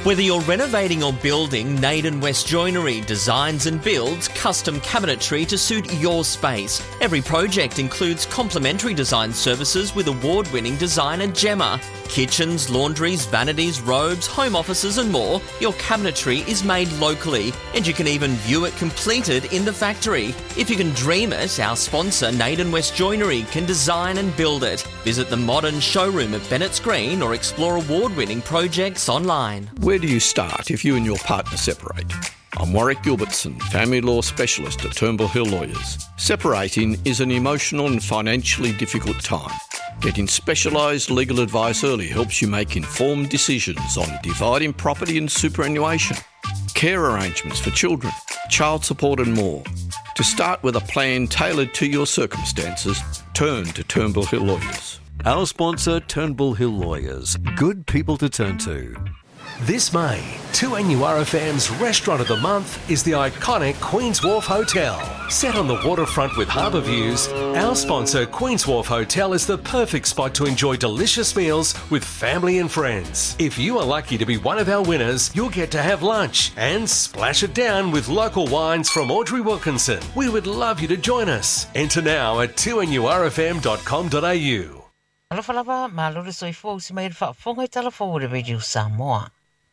Whether you're renovating or building, Naden West Joinery designs and builds custom cabinetry to suit your space. Every project includes complimentary design services with award-winning designer Gemma. Kitchens, laundries, vanities, robes, home offices and more. Your cabinetry is made locally and you can even view it completed in the factory. If you can dream it, our sponsor Naden West Joinery can design and build it. Visit the modern showroom at Bennett's Green or explore award-winning projects online. Where do you start if you and your partner separate? I'm Warwick Gilbertson, family law specialist at Turnbull Hill Lawyers. Separating is an emotional and financially difficult time. Getting specialised legal advice early helps you make informed decisions on dividing property and superannuation, care arrangements for children, child support and more. To start with a plan tailored to your circumstances, turn to Turnbull Hill Lawyers. Our sponsor, Turnbull Hill Lawyers. Good people to turn to. This May, 2NURFM's Restaurant of the Month is the iconic Queen's Wharf Hotel. Set on the waterfront with harbour views, our sponsor Queen's Wharf Hotel is the perfect spot to enjoy delicious meals with family and friends. If you are lucky to be one of our winners, you'll get to have lunch and splash it down with local wines from Audrey Wilkinson. We would love you to join us. Enter now at 2NURFM.com.au. Alafalava, malore soifo si mai whaafonga I talafo le Radio Samoa.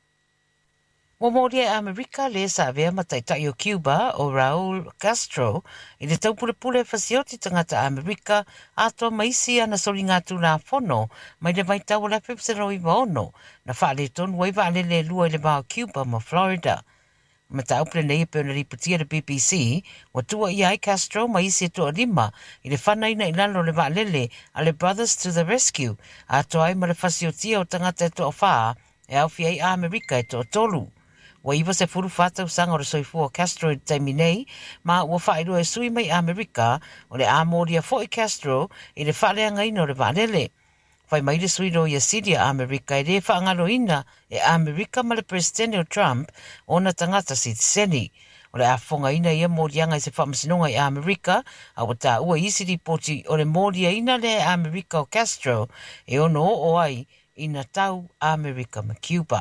Wa mori Amerika le sa vea mataitai o Cuba o Raul Castro I le taupule fasioti tangata Amerika ato maisi ana solinga tu na fono mai le vai tau la pepsero I vaono na whaale tonu wai vaale le lua le bao Cuba ma Florida. Mataupule nei pe ona riputia le BBC wa tua I ai Castro maisi to lima I le whanaina I lalo le vaalele a le Brothers to the Rescue ato ai ma le fasiotia o tangata to o whaa e au fia I Amerika to tolu. Wa iwa se furu whata usanga o soifu o Castro I taimi nei, ma ua whaeru e sui mai Amerika o le amoria fo I Castro I le whaleanga ino le vanele. Whai mai le sui ro I Siria Amerika I le whaangalo ina e Amerika ma le presidente o Trump o na tangata si seni. O le afonga ina ia morianga I se whamasinonga I Amerika, a wata ua isi ripoti o le moria ina le Amerika o Castro e ono o ai ina tau Amerika ma Cuba.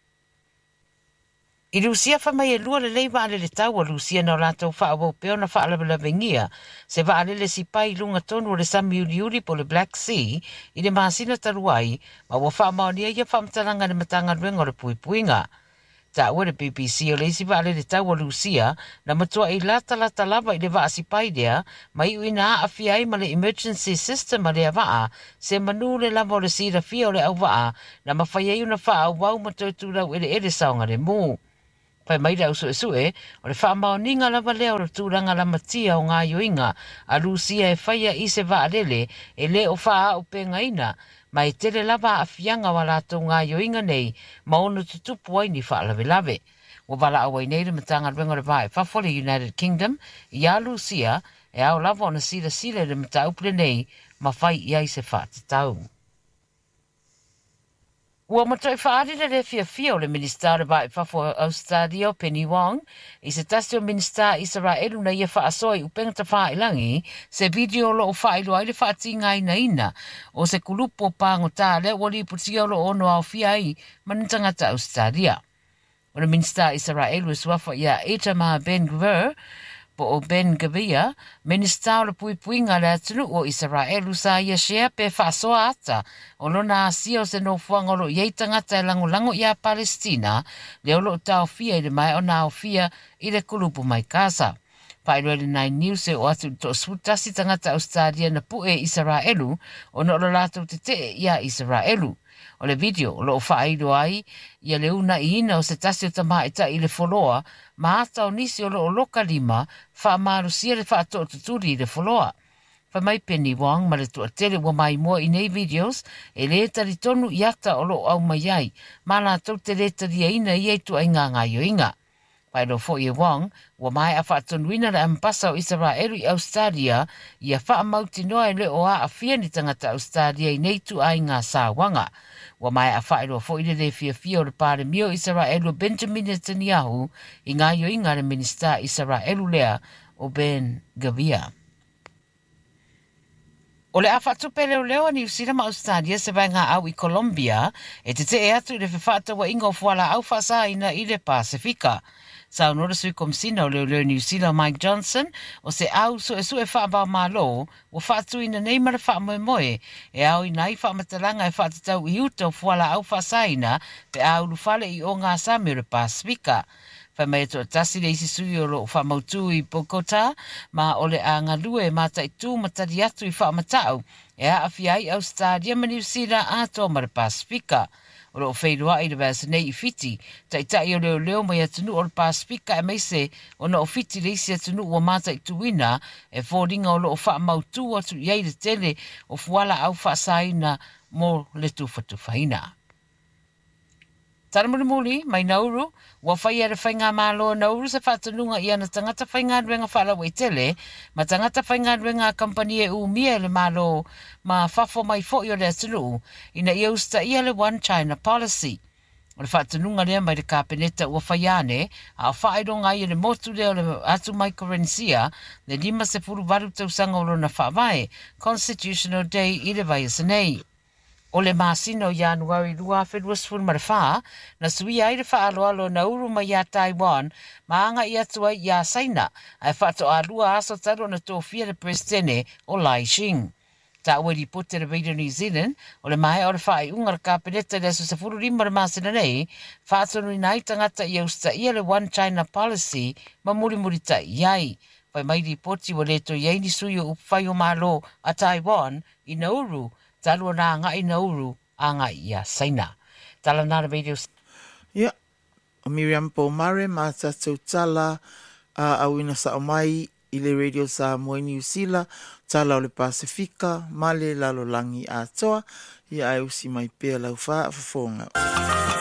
I Rusia whamai e lua le leiva ale le tau a Rusia na o lātou whaawau peo na whaalawalawengia se waale le sipai lunga tonu o le samiuriuri po le Black Sea I le maasina taruai ma wa whaamaonia ia whaamtaranga le matanga ruenga o le puipuinga. Ta ua le BBC o le isi waale le tau a Rusia na matua I lata lava I le waa sipai dea ma I uina a fiai ma le emergency system a le awaa se manu le lava o le sira fia o le au waa na mawhaiei una wha au wau matauturau ele saonga le mū. Pai mai rau sue, o le whaamao ninga lava lea o le tūranga la matia o ngā yoinga, a Rusia e whaia I se vaarele, e le o whaa o penga ina, ma e tere lava a fianga wa lātou ngā yoinga nei, ma ono tutupu ai ni whaalawe lawe. Wa wala awai nei le matanga ruenga le vae whafole United Kingdom, I a Rusia, e au lava o na sila le mataupule nei, ma whai I ai se whaatatau. Ua matoi whaarira le fia o le minister le vai whafo Australia Penny Wong I se tasi o minister Israelu na ia whaasoa I upengata whaelangi se video lo o whaelo ai le whaatinga ina ina o se kulupo pango tāle wali putia lo ono au fia I manitangata Australia. O le minister Israelu e suafa ia Itamar Ben-Gvir po o Ben-Gvir, minister o le puipuinga le atunu o Israelu sa ia shea pe whaasoa ata o lona asia o se no fuanga lo iei tangata e lango ia Palestina le olo tau fia I le mai o na o fia I le kulupu mai kasa. Pailo le Nine News e o atu to sutasi tangata Australia na pu e Israelu o no lo lato te ia Israelu. O le video lo whaaido ai ia le una I ina o se tasi o tamaita I le foloa ma ata o nisi o lo loka lima whaamarusia le whaato tuturi I le foloa. Whamai Penny Wong ma le tuatele wa mai mua I nei videos e le tari tonu I ata o lo au mai ai ma la tau te le tari ina I eitu ai ngā yoinga. Pai lo fo I Wong wa mai a whaatonuina le ambasa o Israelu I Australia ia whaamauti noa e le o a fia ni tangata Australia I nei tu ai ngā sāwanga. Wa mai a whaero fo I le fia o le pare mio Israelu Benjamin Netanyahu I ngā yoinga le minister Israelu lea o Ben-Gvir. O le awhatupe leo ni usira ma Australia se vai ngā au I Colombia e te atu I le whiwhata wa ingo fuala au whasaina I le Pasifika. Sa unora sui komsina o leo New Zealand Mike Johnson o se au so e su e whaabao malo o whaatu ina nei mara whaamoe e au I nai whaamatalanga e whaatatau I uta o fuala au whasaina pe au lufale I o ngā Sami o le Pasifika. Whai mai to tasi le isi sui o lo whamautu I Bogota, ma ole a ngalue ma tai tū matari atu I whaamatau, e a awhiai au stadia ma New Zealand ato ma le Pasifika. O lo whairua I le basa nei I fiti, tai o leo mai atunu o le Pasifika e meise o na o fiti le isi atunu o ma tai tuina, e fōringa o lo whaamautu atu iei le tele o fuala au whaasaina mo le tūwhatu whaina. Taramuri mai Nauru, wa whai ere whainga mālo Nauru se whatanunga I ana tangata whainga ruenga whalawa I tele, ma tangata whainga ruenga kampani e umia le mālo ma whafo mai fo I o le atunu, ina I austa I le One China Policy. O le whatanunga rea mai le kāpeneta ua whaiane, a whaeronga I le motu leo le atu mai Korensia, le 5 se puru waru tausanga o lona whaavae, Constitutional Day I le vai asanei. O le masino Januari 2024 na sui ai le whaaloalo na uru mai a Taiwan maanga I atua I a Saina ai whato a lua aso taro na tōwhia le presidene o Lai Ching. Ta ue pote le Video New Zealand o le mai o le whae unga ka peneta le aso se furu rima le masina nei whaatonu I nai tangata I austa ia le One China Policy ma muri ta iai. Whai mai ripoti wa leto iei ni sui o upwhai o malo a Taiwan I Nauru talua na ngai Nauru a ngai ia Saina. Tala nara video. Ia, o Miriam Pomare, ma tatou tala a awina sa o mai I le radio sa Moe New Zealand, tala o le Pasifika, ma le lalo langi a toa, ia ai usi mai pēa lau wha, fafonga.